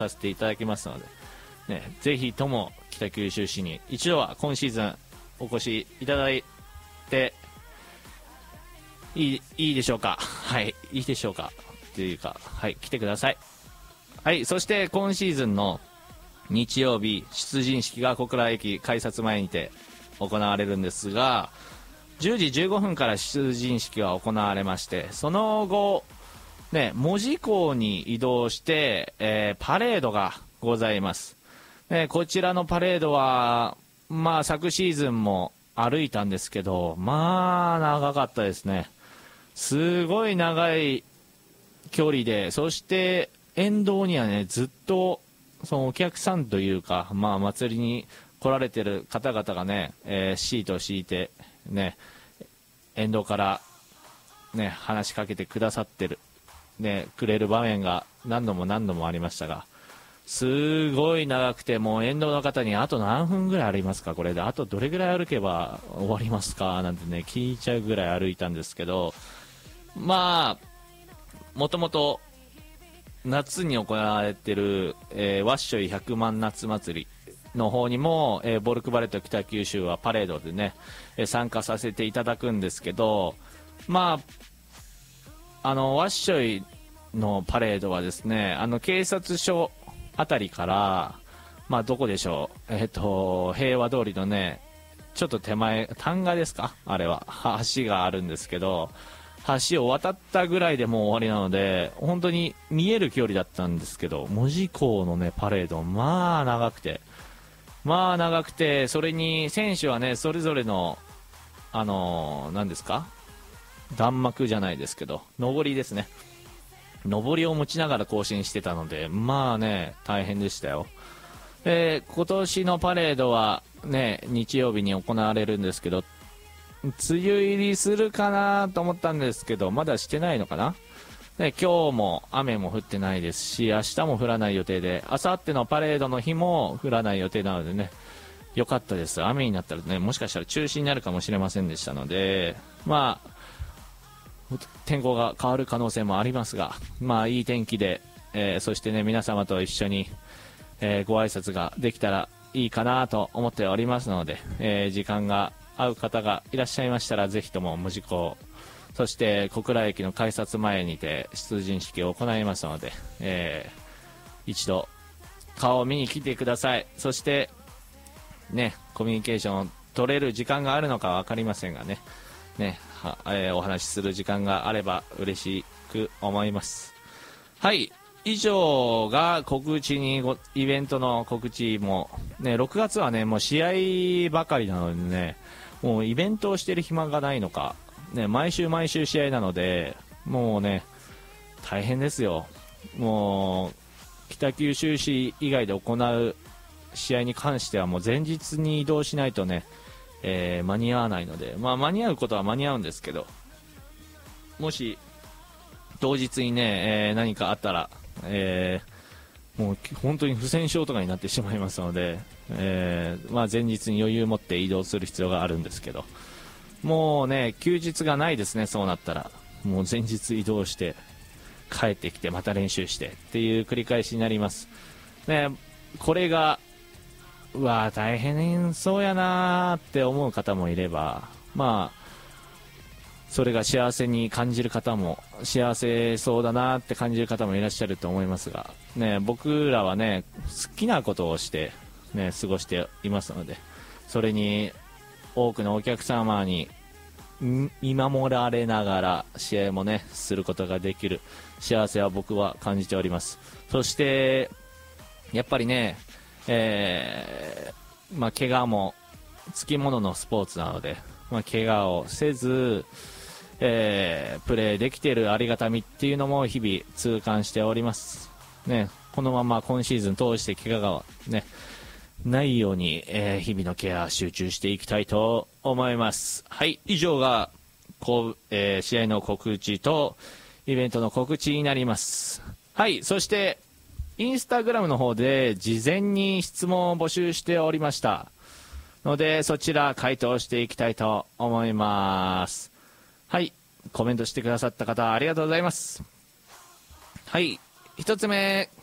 させていただきますので、ね、ぜひとも北九州市に一度は今シーズンお越しいただいていいでしょうか。はい、いいでしょうかっていうか、はい、来てください。はい、そして今シーズンの日曜日、出陣式が小倉駅改札前にて行われるんですが、10時15分から出陣式が行われまして、その後、ね、門司港に移動して、パレードがございます。こちらのパレードは、まあ昨シーズンも歩いたんですけど、まあ長かったですね。すごい長い距離で、そして沿道にはね、ずっとそのお客さんというか、まあ祭りに来られてる方々がね、シートを敷いてね、沿道からね、話しかけてくださってる、ね、くれる場面が何度もありましたが、すごい長くて、もう沿道の方にあと何分ぐらい歩きますか、これであとどれぐらい歩けば終わりますかなんてね、聞いちゃうぐらい歩いたんですけど、まあもともと夏に行われている、わっしょい100万夏祭りの方にも、ボルクバレット北九州はパレードでね、参加させていただくんですけど、まあわっしょいのパレードはですね、警察署あたりから、まあどこでしょう、平和通りのね、ちょっと手前、旦過ですか、あれは橋があるんですけど、橋を渡ったぐらいでもう終わりなので、本当に見える距離だったんですけど、門司港のねパレード、まあ長くて、それに選手はね、それぞれの何ですか、弾幕じゃないですけど、上りですね、上りを持ちながら行進してたので、まあね、大変でしたよ。今年のパレードはね、日曜日に行われるんですけど、梅雨入りするかなと思ったんですけど、まだしてないのかな。今日も雨も降ってないですし、明日も降らない予定で、明後日のパレードの日も降らない予定なのでね、良かったです。雨になったらね、もしかしたら中止になるかもしれませんでしたので、まあ天候が変わる可能性もありますが、まあいい天気で、そしてね、皆様と一緒に、ご挨拶ができたらいいかなと思っておりますので、時間が合う方がいらっしゃいましたら、ぜひとも門司港、そして小倉駅の改札前にて出陣式を行いますので、一度顔を見に来てください。そしてね、コミュニケーションを取れる時間があるのか分かりませんがね、お話しする時間があれば嬉しく思います。はい、以上が告知に、イベントの告知も、ね、6月はね、もう試合ばかりなのでね、もうイベントをしてる暇がないのか、ね、毎週試合なので、もうね、大変ですよ。もう、北九州市以外で行う試合に関してはもう前日に移動しないとね、間に合わないので、まあ間に合うことは間に合うんですけど、もし、当日にね、何かあったら、もう本当に不戦勝とかになってしまいますので、まあ、前日に余裕を持って移動する必要があるんですけど、もうね、休日がないですね。そうなったらもう前日移動して帰ってきてまた練習してっていう繰り返しになります、ね、これがうわ大変そうやなーって思う方もいれば、まあそれが幸せに感じる方も、幸せそうだなって感じる方もいらっしゃると思いますが、ね、僕らはね、好きなことをして、ね、過ごしていますので、それに多くのお客様に見守られながら試合もね、することができる幸せは僕は感じております。そして、やっぱりね、まあ、怪我もつきもののスポーツなので、まあ、怪我をせず、プレーできているありがたみっていうのも日々痛感しております、ね、このまま今シーズン通して怪我が、ね、ないように、日々のケア集中していきたいと思います。はい、以上が試合の告知とイベントの告知になります。はい、そしてインスタグラムの方で事前に質問を募集しておりましたので、そちら回答していきたいと思います。はい、コメントしてくださった方ありがとうございます。はい、一つ目